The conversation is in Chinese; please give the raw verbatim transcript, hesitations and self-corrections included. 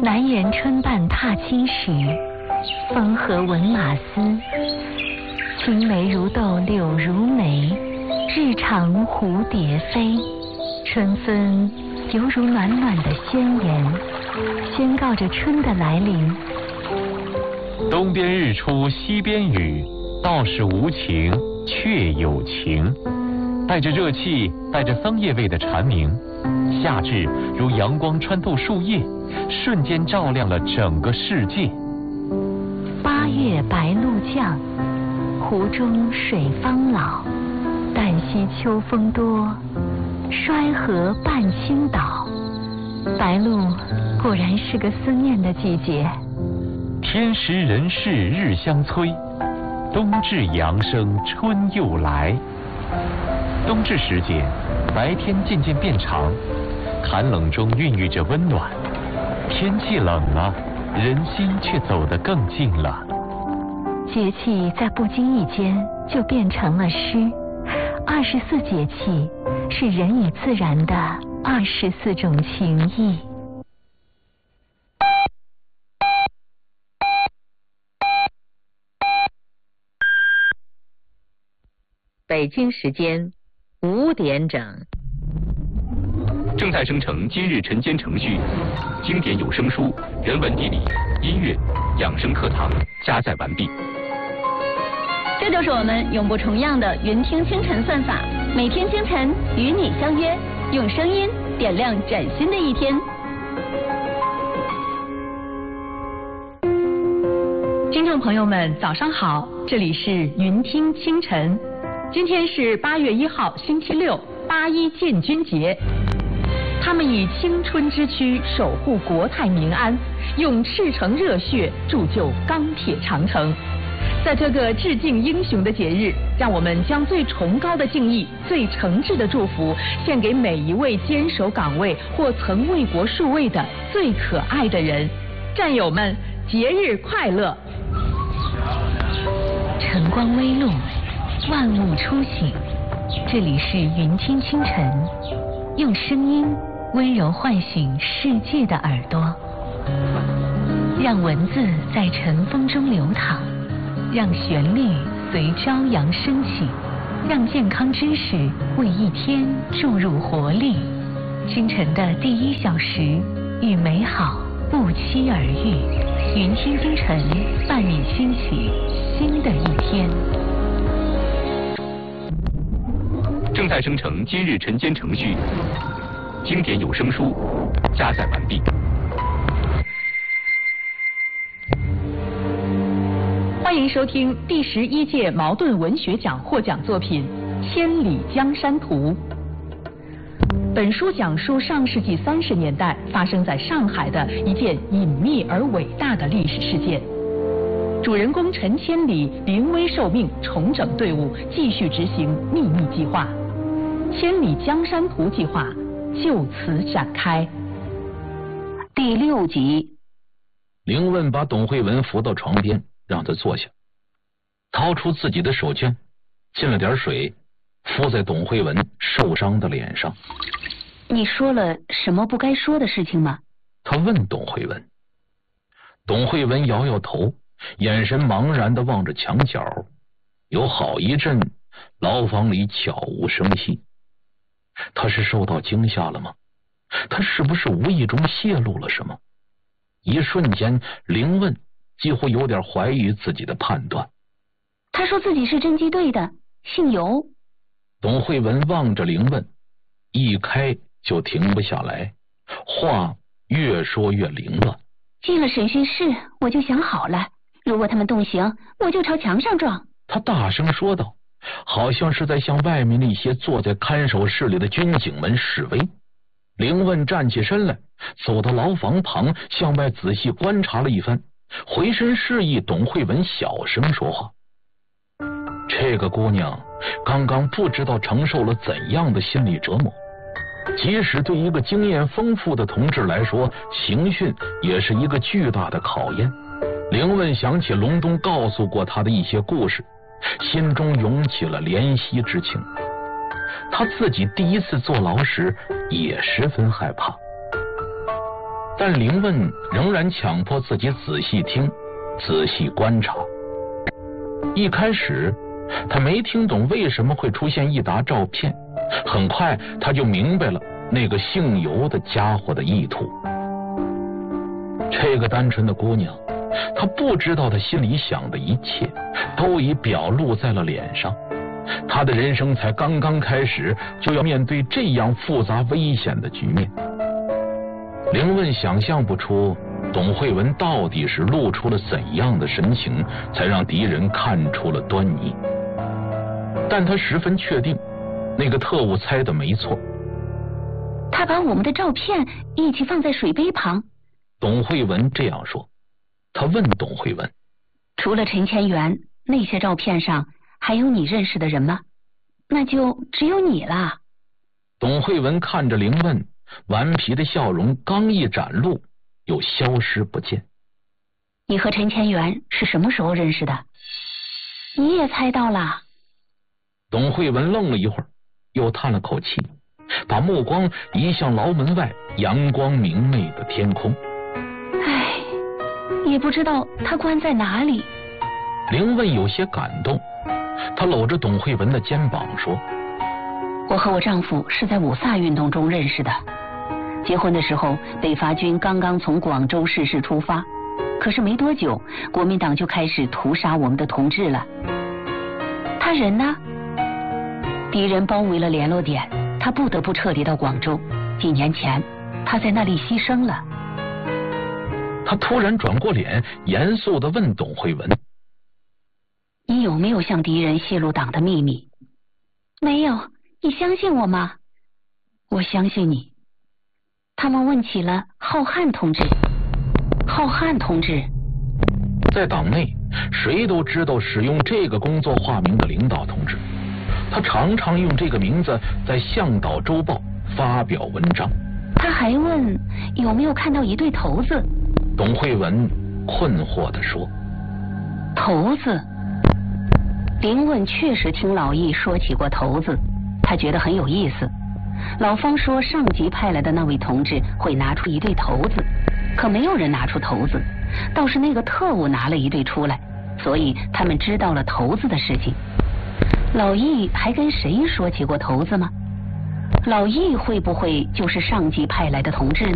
南园春半踏青时，风和闻马嘶。青梅如豆柳如眉，日长蝴蝶飞。春分犹如暖暖的宣言，宣告着春的来临。 东边日出西边雨，道是无晴却有晴。带着热气，带着桑叶味的蝉鸣，夏至如阳光穿透树叶，瞬间照亮了整个世界。 八月白露降，湖中水方老。旦夕秋风多，衰河半倾倒。白露果然是个思念的季节。 天时人事日相催，冬至阳生春又来。冬至时节，白天渐渐变长，寒冷中孕育着温暖。天气冷了，人心却走得更近了。 节气在不经意间就变成了诗。二十四节气是人与自然的二十四种情谊。 北京时间五点整， 正在生成今日晨间程序，经典有声书、人文地理、音乐、养生课堂加载完毕。 这就是我们永不重样的云听清晨算法，每天清晨与你相约，用声音点亮崭新的一天。 听众朋友们，早上好，这里是云听清晨。今天是八月一号，星期六，八一建军节。他们以青春之躯守护国泰民安，用赤诚热血铸就钢铁长城。在这个致敬英雄的节日，让我们将最崇高的敬意、最诚挚的祝福献给每一位坚守岗位或曾为国戍卫的最可爱的人。战友们，节日快乐！ 晨光微露，万物初醒。这里是云听清晨，用声音温柔唤醒世界的耳朵，让文字在晨风中流淌，让旋律随朝阳升起，让健康知识为一天注入活力。清晨的第一小时，与美好不期而遇。云听清晨，伴你兴起新的一天。 正在生成今日晨间程序，经典有声书加载完毕。 欢迎收听第十一届茅盾文学奖获奖作品《千里江山图》。本书讲述上世纪三十年代发生在上海的一件隐秘而伟大的历史事件。主人公陈千里临危受命，重整队伍，继续执行秘密计划。千里江山图计划就此展开。 第六集， 凌问把董慧文扶到床边，让他坐下，掏出自己的手绢，浸了点水，敷在董慧文受伤的脸上。 你说了什么不该说的事情吗？ 他问董慧文。董慧文摇摇头，眼神茫然地望着墙角，有好一阵牢房里悄无声息。他是受到惊吓了吗？他是不是无意中泄露了什么？一瞬间，凌问几乎有点怀疑自己的判断。 他说自己是侦缉队的，姓尤。 董慧文望着凌问，一开就停不下来，话越说越凌乱。 进了审讯室，我就想好了，如果他们动刑，我就朝墙上撞。 他大声说道，好像是在向外面那些坐在看守室里的军警们示威。凌问站起身来，走到牢房旁，向外仔细观察了一番，回身示意董慧文小声说话。这个姑娘刚刚不知道承受了怎样的心理折磨，即使对一个经验丰富的同志来说，刑讯也是一个巨大的考验。凌问想起隆冬告诉过他的一些故事，心中涌起了怜惜之情。他自己第一次坐牢时也十分害怕。 但凌问仍然强迫自己仔细听，仔细观察。一开始他没听懂为什么会出现一沓照片，很快他就明白了那个姓尤的家伙的意图。这个单纯的姑娘，她不知道她心里想的一切都已表露在了脸上，她的人生才刚刚开始，就要面对这样复杂危险的局面。凌问想象不出董慧文到底是露出了怎样的神情，才让敌人看出了端倪，但他十分确定那个特务猜的没错。 他把我们的照片一起放在水杯旁。 董慧文这样说。他问董慧文， 除了陈千元，那些照片上还有你认识的人吗？那就只有你了。 董慧文看着凌问，顽皮的笑容刚一展露，又消失不见。 你和陈千元是什么时候认识的？你也猜到了。 董慧文愣了一会儿，又叹了口气，把目光移向牢门外阳光明媚的天空。 唉，也不知道他关在哪里。 凌问有些感动，他搂着董慧文的肩膀说， 我和我丈夫是在五卅运动中认识的，结婚的时候北伐军刚刚从广州市市出发，可是没多久国民党就开始屠杀我们的同志了。他人呢？敌人包围了联络点，他不得不撤离到广州。几年前他在那里牺牲了。 他突然转过脸，严肃地问董慧文， 你有没有向敌人泄露党的秘密？没有，你相信我吗？我相信你。他们问起了浩瀚同志。浩瀚同志在党内谁都知道使用这个工作化名的领导同志，他常常用这个名字在向导周报发表文章。 他还问有没有看到一对头子。 董慧文困惑地说， 头子。凌问确实听老易说起过头子，他觉得很有意思。老方说上级派来的那位同志会拿出一对头子，可没有人拿出头子，倒是那个特务拿了一对出来，所以他们知道了头子的事情。老易还跟谁说起过头子吗？老易会不会就是上级派来的同志呢？